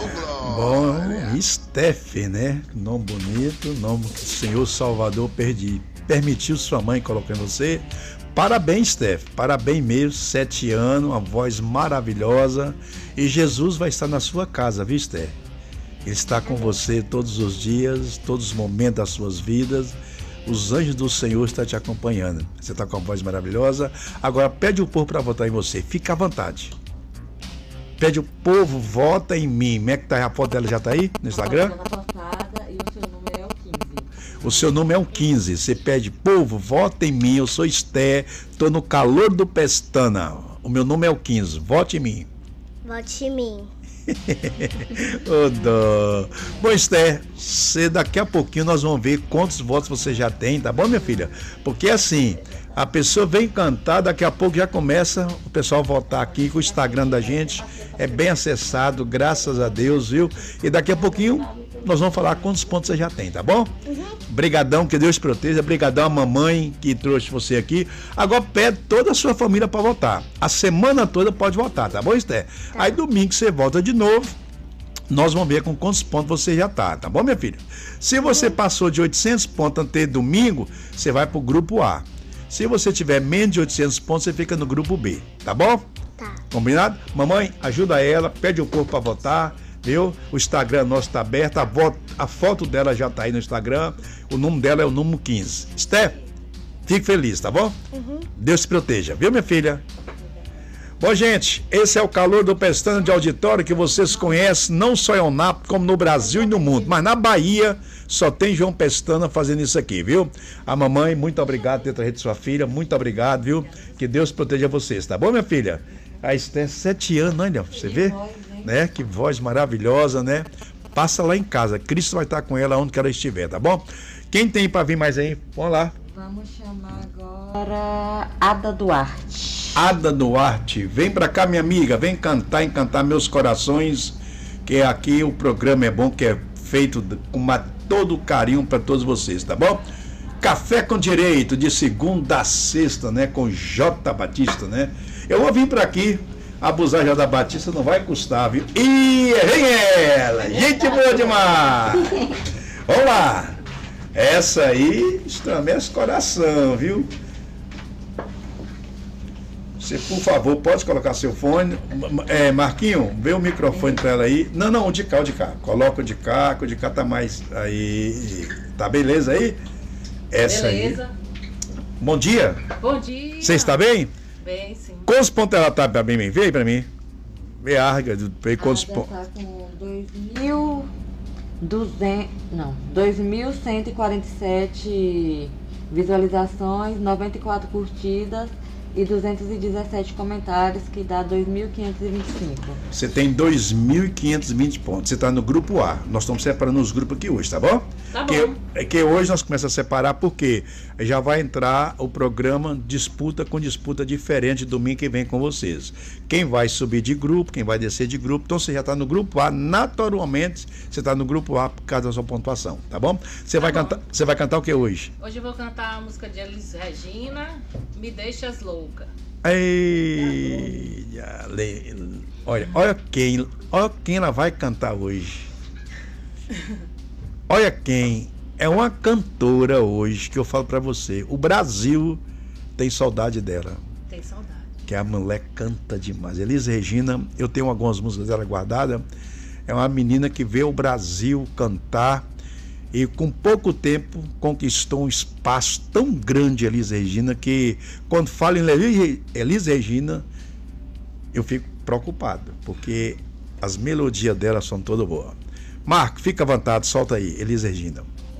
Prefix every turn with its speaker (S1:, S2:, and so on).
S1: Bom, Steph, né? Nome bonito, nome que o Senhor Salvador permitiu sua mãe colocar em você. Parabéns, Steph, parabéns mesmo, 7 anos, uma voz maravilhosa, e Jesus vai estar na sua casa, viu, Steph? Ele está com você todos os dias, todos os momentos das suas vidas. Os anjos do Senhor estão te acompanhando. Você está com uma voz maravilhosa. Agora pede o povo para votar em você. Fica à vontade. Pede o povo, vota em mim. Como é que tá? A foto dela já está aí no Instagram?
S2: E o seu número é o 15.
S1: O seu número é o 15. Você pede, povo, vota em mim. Eu sou Esté, estou no calor do Pestana. O meu número é o 15. Vote em mim.
S3: Vote em mim.
S1: Ô, dó. Bom, Esté, daqui a pouquinho nós vamos ver quantos votos você já tem, tá bom, minha filha? Porque assim, a pessoa vem cantar, daqui a pouco já começa o pessoal votar aqui, com o Instagram da gente é bem acessado, graças a Deus, viu? E daqui a pouquinho nós vamos falar quantos pontos você já tem, tá bom? Brigadão, que Deus te proteja. Brigadão a mamãe que trouxe você aqui. Agora pede toda a sua família para votar. A semana toda pode votar, tá bom, Esté? Tá. Aí domingo você volta de novo. Nós vamos ver com quantos pontos você já tá bom, minha filha? Se você passou de 800 pontos até domingo, você vai pro grupo A. Se você tiver menos de 800 pontos, você fica no grupo B, tá bom?
S3: Tá.
S1: Combinado? Mamãe, ajuda ela, pede o povo para votar. Viu? O Instagram nosso está aberto, a foto dela já está aí no Instagram, o número dela é o número 15. Steph, fique feliz, tá bom? Deus te proteja, viu, minha filha? Bom, gente, esse é o calor do Pestana de Auditório que vocês conhecem, não só em Onápolis, como no Brasil e no mundo. Mas na Bahia só tem João Pestana fazendo isso aqui, viu? A mamãe, muito obrigado por ter trazido sua filha, muito obrigado, viu? Que Deus proteja vocês, tá bom, minha filha? A Esther, 7 anos, olha, você vê? Né? Que voz maravilhosa, né? Passa lá em casa, Cristo vai estar com ela onde que ela estiver, tá bom? Quem tem para vir mais aí? Vamos lá.
S2: Vamos chamar agora Ada Duarte.
S1: Ada Duarte, vem pra cá, minha amiga, vem cantar, encantar meus corações, que aqui o programa é bom, que é feito com todo carinho para todos vocês, tá bom? Café com Direito, de segunda a sexta, né? Com J. Batista, né? Eu vou vir pra aqui. Abusar já da Batista não vai custar, viu? E vem ela! Gente boa demais! Vamos lá! Essa aí estremece coração, viu? Você, por favor, pode colocar seu fone. Marquinho, vê o microfone pra ela aí. Não, o de cá, o de cá. Coloca o de cá, que o de cá tá mais... Aí... Tá beleza aí? Essa beleza. Aí. Bom dia!
S4: Bom dia!
S1: Você está bem?
S4: Bem, sim.
S1: Quantos pontos ela tá pra mim? Vê aí pra mim. Vê a Arga, vê quantos pontos.
S2: Ela tá com 2.147 visualizações, 94 curtidas e 217 comentários, que dá 2.525.
S1: Você tem 2.520 pontos. Você está no grupo A. Nós estamos separando os grupos aqui hoje, tá bom?
S4: Tá bom.
S1: Que hoje nós começamos a separar porque já vai entrar o programa Disputa com Disputa Diferente domingo que vem com vocês. Quem vai subir de grupo, quem vai descer de grupo. Então você já está no grupo A, naturalmente você está no grupo A por causa da sua pontuação, tá bom? Você vai cantar o que hoje?
S4: Hoje eu vou cantar a música de Elis Regina, Me Deixas Louca.
S1: Ei, olha quem ela vai cantar hoje. Olha quem é uma cantora hoje que eu falo pra você. O Brasil tem saudade dela.
S4: Tem saudade.
S1: Que a mulher canta demais. Elis Regina, eu tenho algumas músicas dela guardadas. É uma menina que vê o Brasil cantar e com pouco tempo conquistou um espaço tão grande, Elis Regina, que quando falo em Elis Regina, eu fico preocupado, porque as melodias dela são todas boas. Marco, fica à vontade, solta aí, Elis Regina.